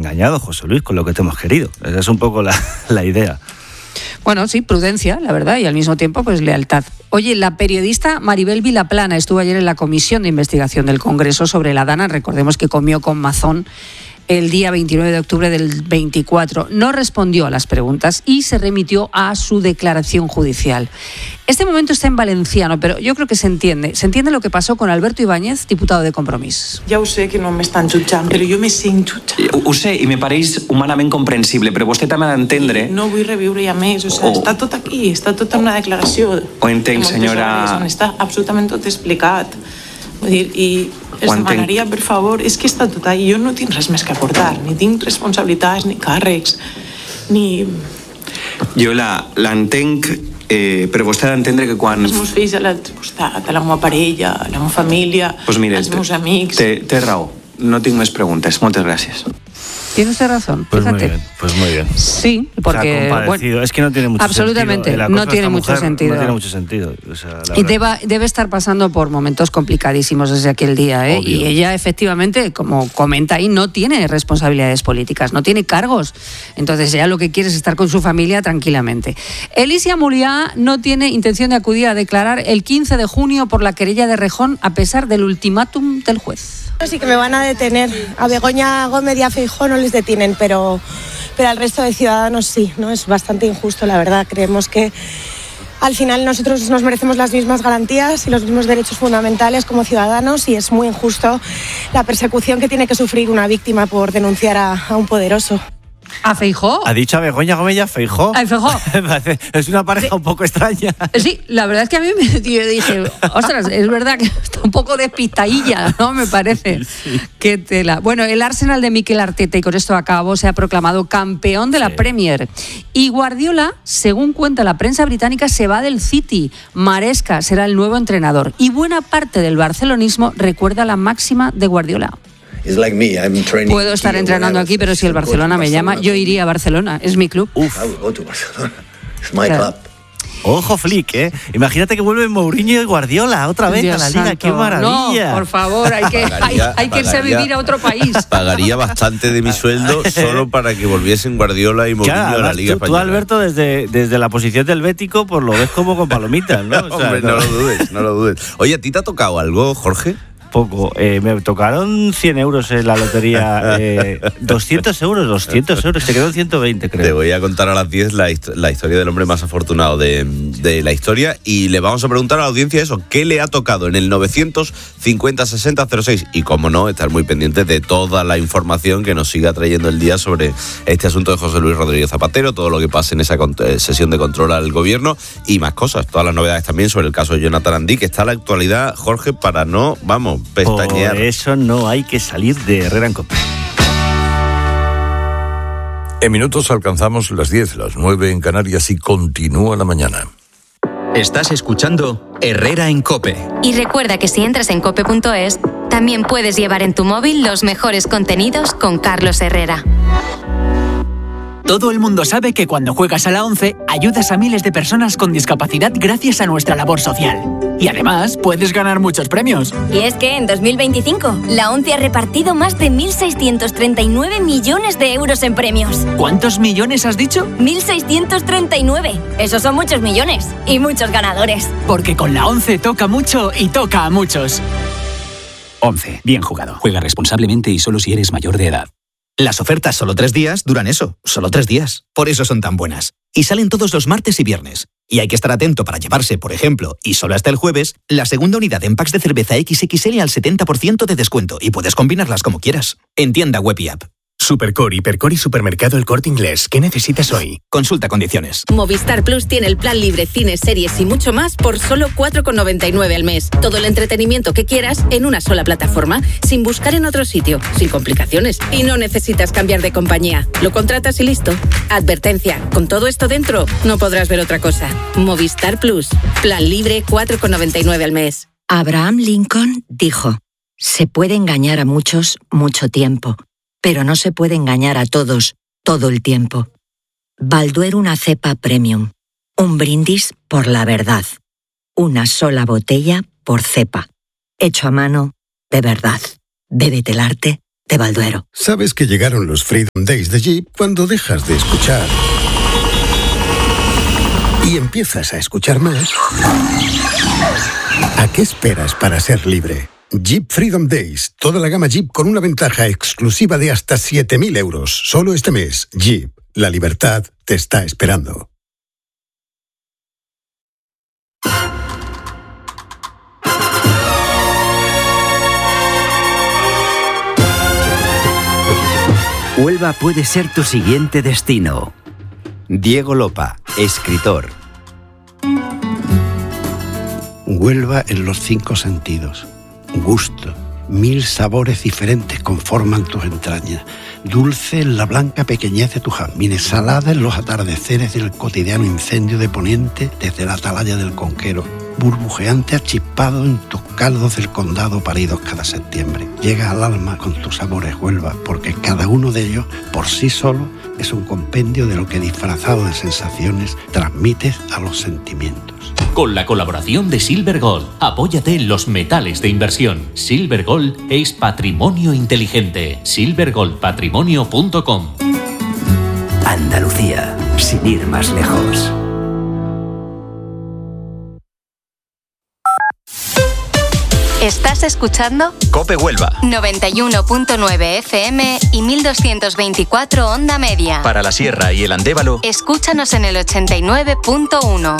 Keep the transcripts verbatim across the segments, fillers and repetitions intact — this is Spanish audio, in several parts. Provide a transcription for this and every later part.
engañado, José Luis, con lo que te hemos querido. Esa es un poco la, la idea. Bueno, sí, prudencia, la verdad, y al mismo tiempo, pues lealtad. Oye, la periodista Maribel Vilaplana estuvo ayer en la Comisión de Investigación del Congreso sobre la Dana. Recordemos que comió con Mazón el día veintinueve de octubre del veinticuatro. No respondió a las preguntas y se remitió a su declaración judicial. Este momento está en valenciano, pero yo creo que se entiende. Se entiende lo que pasó con Alberto Ibáñez, diputado de Compromís. Ja ho sé que no m'estan jutjant, però jo me sent jutjant. Ho sé, i me pareix humanament comprensible, però vostè també ha d'entendre... No vull reviure ja més, o sigui, o... està tot aquí, està tot en una declaració. Ho entenc, senyora... On està absolutament tot explicat. Vull dir, i es demanaria, per favor, és que està tot allà. Jo no tinc res més que aportar, ni tinc responsabilitats, ni càrrecs, ni... Jo l'entenc, eh, però vostè ha d'entendre que quan... Els meus fills a l'altre costat, a la meva parella, a la meva família, pues mire, als meus amics... Té, té raó, no tinc més preguntes. Moltes gràcies. Tiene usted razón, pues fíjate. Muy bien, pues muy bien. Sí, porque... O sea, bueno, es que no tiene mucho absolutamente, sentido. no tiene mucho sentido. No tiene mucho sentido. O sea, y deba, debe estar pasando por momentos complicadísimos desde aquel día, ¿eh? Y ella, efectivamente, como comenta ahí, no tiene responsabilidades políticas, no tiene cargos. Entonces ella lo que quiere es estar con su familia tranquilamente. Elísia Muliá no tiene intención de acudir a declarar el quince de junio por la querella de Rejón, a pesar del ultimátum del juez. Sí que me van a detener. A Begoña Gómez y a Feijóo no les detienen, pero, pero al resto de ciudadanos sí, ¿no? Es bastante injusto, la verdad. Creemos que al final nosotros nos merecemos las mismas garantías y los mismos derechos fundamentales como ciudadanos, y es muy injusto la persecución que tiene que sufrir una víctima por denunciar a, a un poderoso. ¿A Feijóo? ¿Ha dicho a Begoña Gómez y a Feijóo? ¿A Feijóo? Es una pareja sí. un poco extraña. Sí, la verdad es que a mí me yo dije, ostras, es verdad que está un poco despistadilla, ¿no? Me parece. Sí, sí. Qué tela. Bueno, el Arsenal de Mikel Arteta, y con esto acabo, se ha proclamado campeón de la sí. Premier. Y Guardiola, según cuenta la prensa británica, se va del City. Maresca será el nuevo entrenador. Y buena parte del barcelonismo recuerda la máxima de Guardiola. Like me, I'm Puedo estar entrenando aquí, pero si el Barcelona me llama, yo iría a Barcelona. Es mi club. Uf. I will go to Barcelona. It's my claro. club. Ojo, Flick, ¿eh? Imagínate que vuelven Mourinho y Guardiola otra vez Dios a la Liga. Santo. ¡Qué maravilla! No, por favor, hay que, pagaría, hay, hay que irse a vivir a otro país. Pagaría bastante de mi sueldo solo para que volviesen Guardiola y Mourinho claro, a la Liga tú, Española. Tú, Alberto, desde, desde la posición del Bético, pues lo ves como con palomitas, ¿no? O sea, Hombre, no. no lo dudes, no lo dudes. Oye, ¿a ti te ha tocado algo, Jorge? Poco. Eh, me tocaron cien euros en la lotería. Eh, doscientos euros, doscientos euros. Se quedó en ciento veinte, creo. Te voy a contar a las diez la, hist- la historia del hombre más afortunado de, de la historia, y le vamos a preguntar a la audiencia eso, ¿qué le ha tocado en el novecientos cincuenta sesenta cero seis? Y como no, estar muy pendiente de toda la información que nos siga trayendo el día sobre este asunto de José Luis Rodríguez Zapatero, todo lo que pase en esa cont- sesión de control al gobierno y más cosas. Todas las novedades también sobre el caso de Jonathan Andí, que está a la actualidad, Jorge, para no, vamos, pestañear. Por eso no hay que salir de Herrera en Cope. En minutos alcanzamos las diez, las nueve en Canarias, y continúa la mañana. Estás escuchando Herrera en Cope. Y recuerda que si entras en cope punto es, también puedes llevar en tu móvil los mejores contenidos con Carlos Herrera. Todo el mundo sabe que cuando juegas a la ONCE ayudas a miles de personas con discapacidad gracias a nuestra labor social. Y además puedes ganar muchos premios. Y es que en dos mil veinticinco la ONCE ha repartido más de mil seiscientos treinta y nueve millones de euros en premios. ¿Cuántos millones has dicho? mil seiscientos treinta y nueve. Esos son muchos millones y muchos ganadores. Porque con la ONCE toca mucho y toca a muchos. ONCE. Bien jugado. Juega responsablemente y solo si eres mayor de edad. Las ofertas solo tres días duran eso, solo tres días. Por eso son tan buenas. Y salen todos los martes y viernes. Y hay que estar atento para llevarse, por ejemplo, y solo hasta el jueves, la segunda unidad en packs de cerveza equis equis ele al setenta por ciento de descuento. Y puedes combinarlas como quieras. En tienda web y app. Supercore, Hipercore y Supermercado El Corte Inglés. ¿Qué necesitas hoy? Consulta condiciones. Movistar Plus tiene el plan libre, cines, series y mucho más por solo cuatro con noventa y nueve al mes. Todo el entretenimiento que quieras en una sola plataforma, sin buscar en otro sitio, sin complicaciones. Y no necesitas cambiar de compañía. Lo contratas y listo. Advertencia, con todo esto dentro, no podrás ver otra cosa. Movistar Plus. Plan libre, cuatro con noventa y nueve al mes. Abraham Lincoln dijo: se puede engañar a muchos mucho tiempo, pero no se puede engañar a todos todo el tiempo. Balduero una cepa premium. Un brindis por la verdad. Una sola botella por cepa. Hecho a mano, de verdad. Bébete el arte de Balduero. Sabes que llegaron los Freedom Days de Jeep cuando dejas de escuchar y empiezas a escuchar más. ¿A qué esperas para ser libre? Jeep Freedom Days. Toda la gama Jeep con una ventaja exclusiva de hasta siete mil euros. Solo este mes. Jeep. La libertad te está esperando. Huelva puede ser tu siguiente destino. Diego Lopa, escritor. Huelva en los cinco sentidos. Gusto. Mil sabores diferentes conforman tus entrañas. Dulce en la blanca pequeñez de tus jazmines. Salada en los atardeceres del cotidiano incendio de Poniente desde la atalaya del Conquero. Burbujeante achispado en tus caldos del condado paridos cada septiembre. Llega al alma con tus sabores, Huelva, porque cada uno de ellos, por sí solo, es un compendio de lo que disfrazado de sensaciones transmites a los sentimientos. Con la colaboración de Silver Gold, apóyate en los metales de inversión. Silver Gold es patrimonio inteligente. silver gold patrimonio punto com. Andalucía, sin ir más lejos. ¿Estás escuchando? COPE Huelva. noventa y uno punto nueve F M y mil doscientos veinticuatro onda media. Para la Sierra y el Andévalo. Escúchanos en el ochenta y nueve punto uno.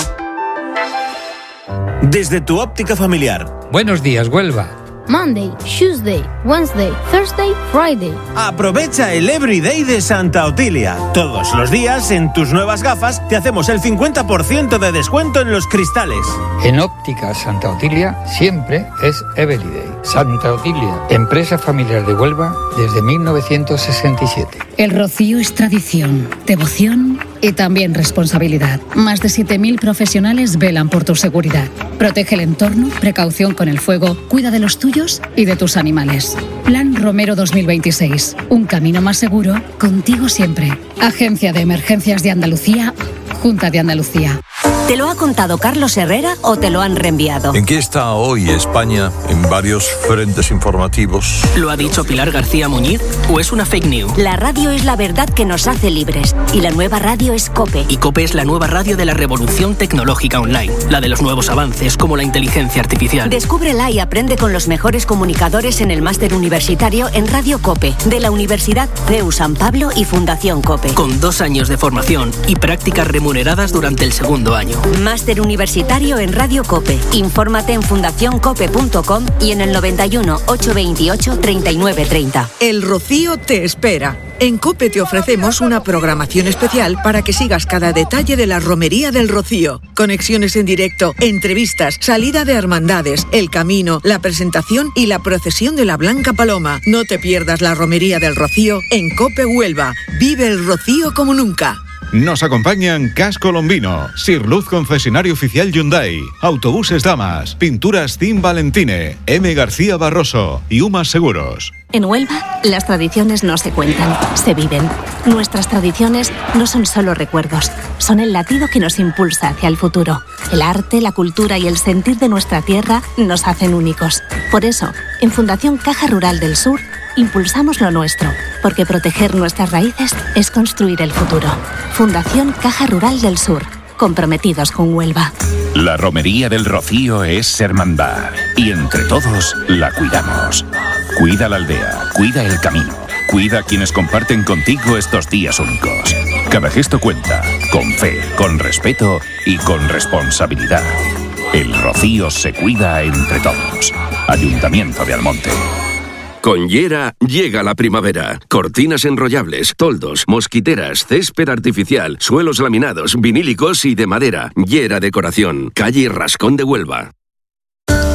Desde tu óptica familiar. Buenos días, Huelva. Monday, Tuesday, Wednesday, Thursday, Friday. Aprovecha el Everyday de Santa Otilia. Todos los días, en tus nuevas gafas, te hacemos el cincuenta por ciento de descuento en los cristales. En Óptica Santa Otilia siempre es Everyday. Santa Otilia, empresa familiar de Huelva desde mil novecientos sesenta y siete. El rocío es tradición, devoción y también responsabilidad. Más de siete mil profesionales velan por tu seguridad. Protege el entorno, precaución con el fuego, cuida de los tuyos y de tus animales. Plan Romero dos mil veintiséis. Un camino más seguro, contigo siempre. Agencia de Emergencias de Andalucía, Junta de Andalucía. ¿Te lo ha contado Carlos Herrera o te lo han reenviado? ¿En qué está hoy España en varios frentes informativos? ¿Lo ha dicho Pilar García Muñiz o es una fake news? La radio es la verdad que nos hace libres y la nueva radio es COPE. Y COPE es la nueva radio de la revolución tecnológica online, la de los nuevos avances como la inteligencia artificial. Descúbrela y aprende con los mejores comunicadores en el máster universitario en Radio COPE de la Universidad C E U San Pablo y Fundación COPE. Con dos años de formación y prácticas remuneradas durante el segundo año. Máster universitario en Radio COPE. Infórmate en fundación cope punto com y en el noventa y uno, ochocientos veintiocho, treinta y nueve treinta. El Rocío te espera. En COPE te ofrecemos una programación especial para que sigas cada detalle de la Romería del Rocío. Conexiones en directo, entrevistas, salida de hermandades, el camino, la presentación y la procesión de la Blanca Paloma. No te pierdas la Romería del Rocío en COPE Huelva. Vive el Rocío como nunca. Nos acompañan Casco Lombino, Sirluz concesionario oficial Hyundai, Autobuses Damas, Pinturas Team Valentine, M. García Barroso y Umas Seguros. En Huelva, las tradiciones no se cuentan, se viven. Nuestras tradiciones no son solo recuerdos, son el latido que nos impulsa hacia el futuro. El arte, la cultura y el sentir de nuestra tierra nos hacen únicos. Por eso, en Fundación Caja Rural del Sur, impulsamos lo nuestro, porque proteger nuestras raíces es construir el futuro. Fundación Caja Rural del Sur, comprometidos con Huelva. La Romería del Rocío es hermandad y entre todos la cuidamos. Cuida la aldea, cuida el camino, cuida a quienes comparten contigo estos días únicos. Cada gesto cuenta, con fe, con respeto y con responsabilidad. El Rocío se cuida entre todos. Ayuntamiento de Almonte. Con Yera llega la primavera. Cortinas enrollables, toldos, mosquiteras, césped artificial, suelos laminados, vinílicos y de madera. Yera Decoración, calle Rascón de Huelva.